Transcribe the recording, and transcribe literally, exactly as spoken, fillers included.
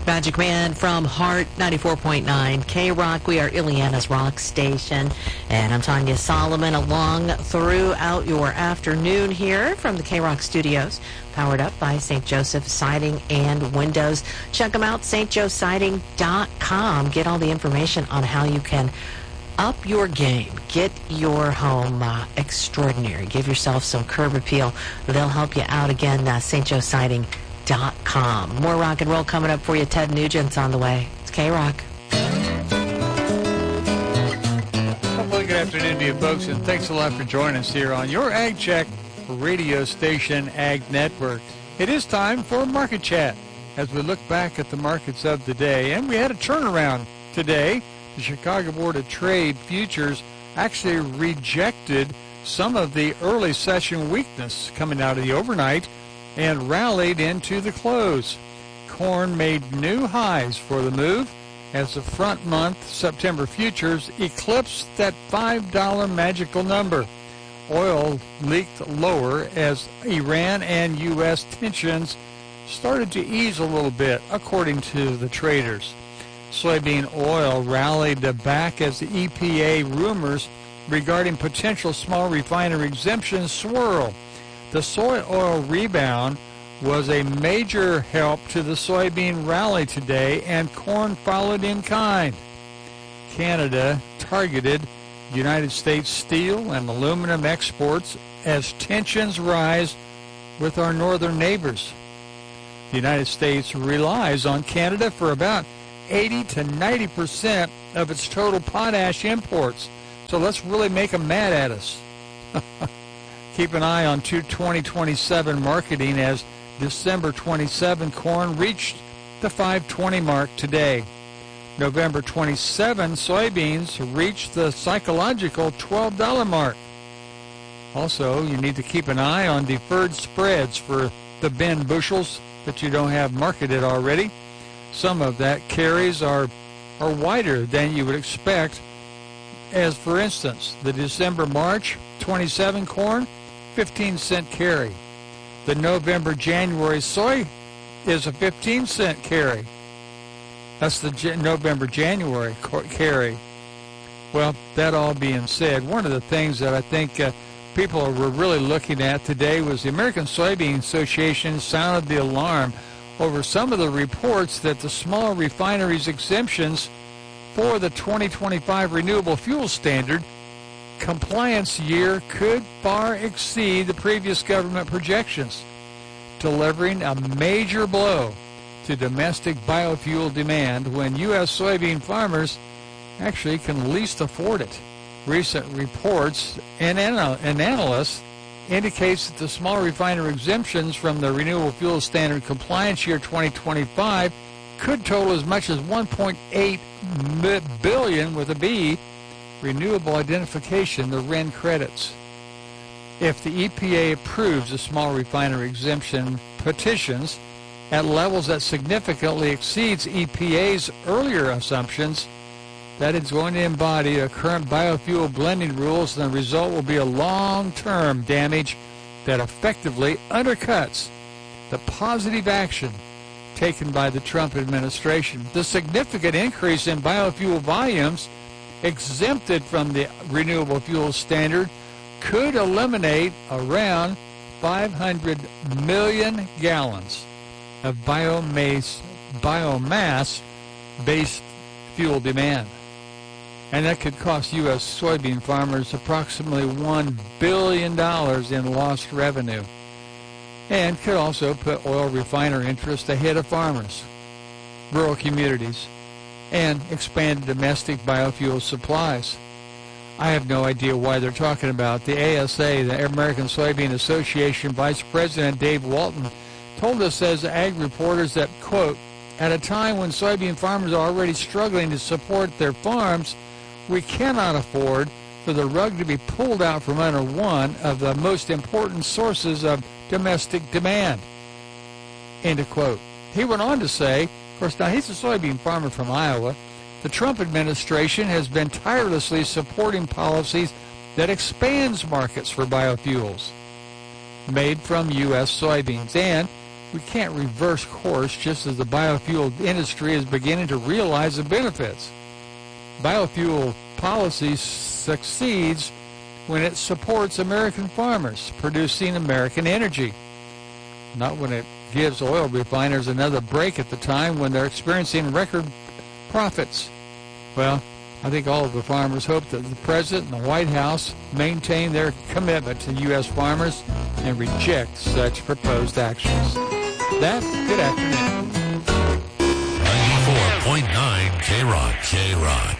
Magic Man from Heart ninety-four point nine K-Rock. We are Ileana's Rock Station. And I'm Tanya Solomon along throughout your afternoon here from the K-Rock studios, powered up by Saint Joseph Siding and Windows. Check them out, st joe siding dot com. Get all the information on how you can up your game. Get your home uh, extraordinary. Give yourself some curb appeal. They'll help you out. Again, uh, st joe siding dot com. More rock and roll coming up for you. Ted Nugent's on the way. It's K-Rock. Well, good afternoon to you folks, and thanks a lot for joining us here on your Ag Check radio station, Ag Network. It is time for Market Chat as we look back at the markets of the day. And we had a turnaround today. The Chicago Board of Trade futures actually rejected some of the early session weakness coming out of the overnight and rallied into the close. Corn made new highs for the move as the front month September futures eclipsed that five dollar magical number. Oil leaked lower as Iran and U S tensions started to ease a little bit, according to the traders. Soybean oil rallied back as the E P A rumors regarding potential small refinery exemptions swirl. The soy oil rebound was a major help to the soybean rally today, and corn followed in kind. Canada targeted United States steel and aluminum exports as tensions rise with our northern neighbors. The United States relies on Canada for about eighty to ninety percent of its total potash imports. So let's really make them mad at us. Keep an eye on twenty twenty-seven marketing as December twenty-seventh corn reached the five twenty mark today. November twenty-seventh soybeans reached the psychological twelve dollar mark. Also, you need to keep an eye on deferred spreads for the bin bushels that you don't have marketed already. Some of that carries are, are wider than you would expect, as for instance, the December March twenty-seven corn, fifteen cent carry. The November January soy is a fifteen cent carry. That's the J- November January co- carry. Well, that all being said, one of the things that I think uh, people were really looking at today was the American Soybean Association sounded the alarm over some of the reports that the small refineries exemptions for the twenty twenty-five renewable fuel standard compliance year could far exceed the previous government projections, delivering a major blow to domestic biofuel demand when U S soybean farmers actually can least afford it. Recent reports and, anal- and analysts indicates that the small refinery exemptions from the renewable fuel standard compliance year twenty twenty-five could total as much as one point eight billion with a B renewable identification, the R I N credits. If the E P A approves the small refinery exemption petitions at levels that significantly exceeds E P A's earlier assumptions, that is going to embody the current biofuel blending rules, and the result will be a long-term damage that effectively undercuts the positive action taken by the Trump administration. The significant increase in biofuel volumes exempted from the renewable fuel standard could eliminate around five hundred million gallons of biomass, biomass-based fuel demand. And that could cost U S soybean farmers approximately one billion dollars in lost revenue, and could also put oil refiner interest ahead of farmers, rural communities, and expand domestic biofuel supplies. I have no idea why they're talking about. The A S A, the American Soybean Association Vice President Dave Walton, told us as ag reporters that, quote, at a time when soybean farmers are already struggling to support their farms, we cannot afford for the rug to be pulled out from under one of the most important sources of domestic demand, end of quote. He went on to say, of course, now he's a soybean farmer from Iowa, the Trump administration has been tirelessly supporting policies that expands markets for biofuels made from U S soybeans and we can't reverse course just as the biofuel industry is beginning to realize the benefits. Biofuel policy succeeds when it supports American farmers producing American energy, not when it gives oil refiners another break at the time when they're experiencing record profits. Well, I think all of the farmers hope that the President and the White House maintain their commitment to U S farmers and reject such proposed actions. That, good afternoon. ninety-four point nine K-Rock. K-Rock.